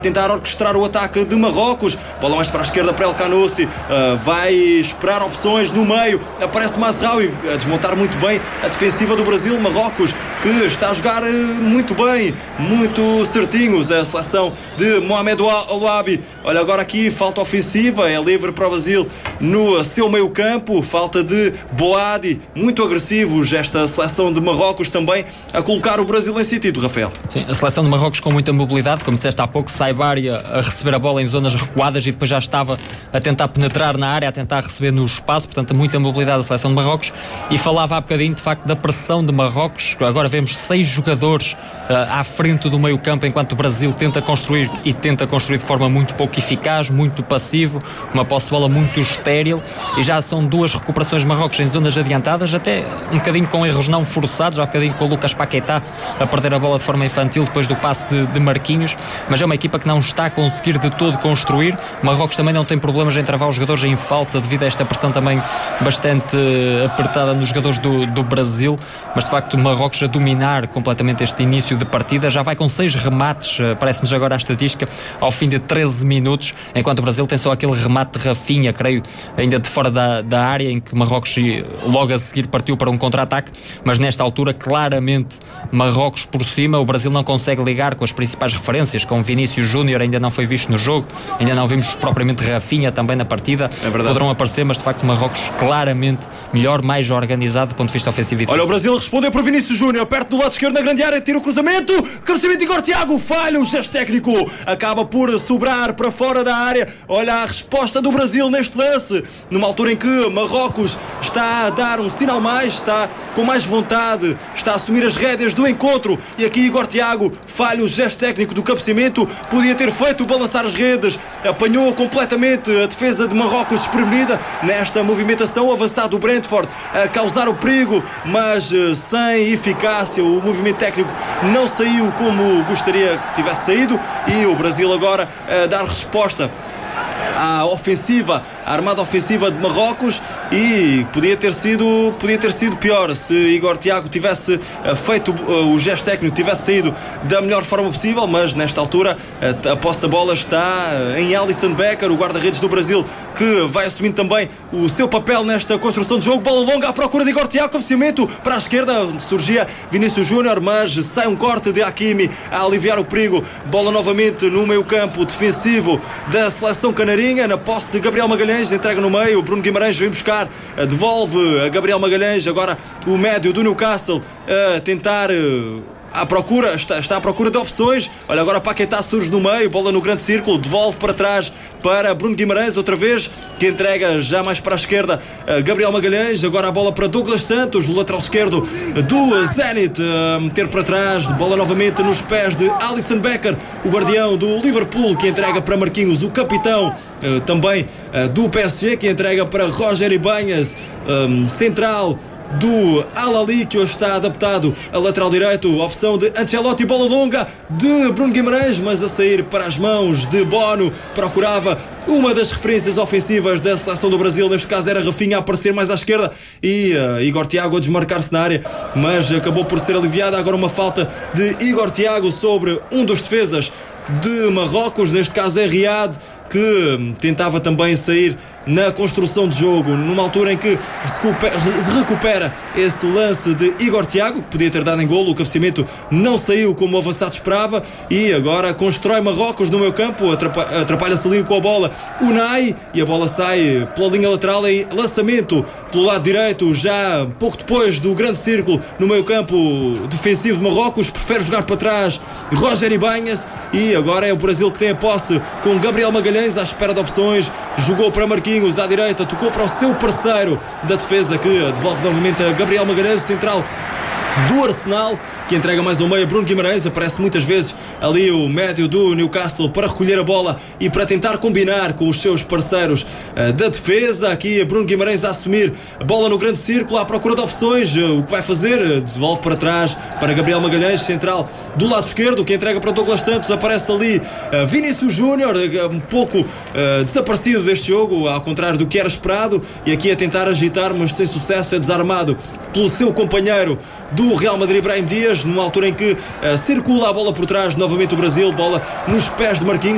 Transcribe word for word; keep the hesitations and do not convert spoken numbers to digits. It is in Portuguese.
tentar orquestrar o ataque de Marrocos, bola mais para a esquerda para El Kanoussi, uh, vai esperar opções no meio, aparece Mazraoui a desmontar muito bem a defensiva do Brasil. Marrocos que está a jogar uh, muito bem, muito certinhos, a seleção de Mohamed Alouabi. Olha agora aqui, falta ofensiva, é livre para o Brasil no seu meio campo, falta de Boadi, muito agressivos esta seleção de Marrocos também a colocar o Brasil em sentido, Rafael. Sim, a seleção de Marrocos com muita mobilidade, como disseste há pouco, sai Bária a receber a bola em zonas recuadas e depois já estava a tentar penetrar na área, a tentar receber no espaço, portanto muita mobilidade da seleção de Marrocos. E falava há bocadinho de facto da pressão de Marrocos. Agora vemos seis jogadores uh, à frente do meio campo, enquanto o Brasil tenta construir e tenta construir de forma muito pouco eficaz, muito passivo, uma posse de bola muito estéril, e já são duas recuperações de Marrocos em zonas adiantadas, até um bocadinho com erros não forçados, há um bocadinho com o Lucas Paquetá a perder a bola de forma infantil depois do passe de, de Marquinhos, mas é uma equipa que não está a conseguir de todo construir. Marrocos também não tem problemas em travar os jogadores em falta devido a esta pressão também bastante apertada nos jogadores do, do Brasil, mas de facto Marrocos a dominar completamente este início de partida, já vai com seis remates, parece-nos agora a estatística, ao fim de treze minutos, enquanto o Brasil tem só aquele remate de Rafinha, creio, ainda de fora da, da área, em que Marrocos logo a seguir partiu para um contra-ataque, mas nesta altura claramente Marrocos por cima, o Brasil não consegue ligar com as principais referências, com Vinícius Júnior ainda não foi visto no jogo, ainda não vimos propriamente Rafinha também na partida, é poderão aparecer, mas de facto Marrocos claramente melhor, mais organizado do ponto de vista ofensivo e defensivo. Olha o Brasil respondeu para Vinícius Júnior, perto do lado esquerdo na grande área, tira o cruzamento, cabeceamento de Igor Thiago, falha o gesto técnico, acaba por sobrar para fora da área. Olha a resposta do Brasil neste lance, numa altura em que Marrocos está a dar um sinal mais, está com mais vontade, está a assumir as rédeas do encontro, e aqui Igor Thiago falha o gesto técnico do cabeceamento, podia ter feito balançar as redes, apanhou completamente a defesa de Marrocos desprevenida nesta movimentação, avançado do Brentford a causar o perigo, mas sem eficácia, o movimento técnico não saiu como gostaria que tivesse saído, e o Brasil agora a dar resposta à ofensiva, à armada ofensiva de Marrocos, e podia ter sido, podia ter sido pior se Igor Thiago tivesse uh, feito uh, o gesto técnico, tivesse saído da melhor forma possível, mas nesta altura uh, a posse da bola está uh, em Alisson Becker, o guarda-redes do Brasil, que vai assumindo também o seu papel nesta construção de jogo. Bola longa à procura de Igor Thiago, cabeceamento para a esquerda, surgia Vinícius Júnior, mas sai um corte de Hakimi a aliviar o perigo. Bola novamente no meio campo defensivo da seleção canarinha, na posse de Gabriel Magalhães, entrega no meio, Bruno Guimarães vem buscar, devolve a Gabriel Magalhães, agora o médio do Newcastle a tentar à procura, está, está à procura de opções. Olha agora Paquetá surge no meio, bola no grande círculo, devolve para trás para Bruno Guimarães outra vez, que entrega já mais para a esquerda a Gabriel Magalhães, agora a bola para Douglas Santos, o lateral esquerdo do Zenit, a meter para trás, bola novamente nos pés de Alisson Becker, o guardião do Liverpool, que entrega para Marquinhos, o capitão também do P S G, que entrega para Roger Ibanhas, central do Al-Ahly, que hoje está adaptado a lateral direito, opção de Ancelotti, bola longa de Bruno Guimarães, mas a sair para as mãos de Bono, procurava uma das referências ofensivas da seleção do Brasil, neste caso era Rafinha a aparecer mais à esquerda, e uh, Igor Thiago a desmarcar-se na área, mas acabou por ser aliviada. Agora uma falta de Igor Thiago sobre um dos defesas de Marrocos, neste caso é Riad, que tentava também sair na construção de jogo, numa altura em que se recupera esse lance de Igor Thiago, que podia ter dado em golo, o cabeceamento não saiu como o avançado esperava, e agora constrói Marrocos no meio campo, atrapalha-se ali com a bola Unai, e a bola sai pela linha lateral em lançamento pelo lado direito, já pouco depois do grande círculo no meio campo defensivo de Marrocos, prefere jogar para trás Roger Ibanhas, e agora é o Brasil que tem a posse com Gabriel Magalhães à espera de opções, jogou para Marquinhos à direita, tocou para o seu parceiro da defesa, que devolve novamente a Gabriel Magalhães, o central do Arsenal, que entrega mais um meio. Bruno Guimarães aparece muitas vezes ali, o médio do Newcastle, para recolher a bola e para tentar combinar com os seus parceiros uh, da defesa. Aqui Bruno Guimarães a assumir a bola no grande círculo, à procura de opções, uh, o que vai fazer? Uh, devolve para trás para Gabriel Magalhães, central do lado esquerdo, que entrega para Douglas Santos, aparece ali uh, Vinícius Júnior, uh, um pouco uh, desaparecido deste jogo, ao contrário do que era esperado, e aqui a tentar agitar, mas sem sucesso, é desarmado pelo seu companheiro do Real Madrid, Brahim Dias, numa altura em que uh, circula a bola por trás, novamente o Brasil, bola nos pés de Marquinhos.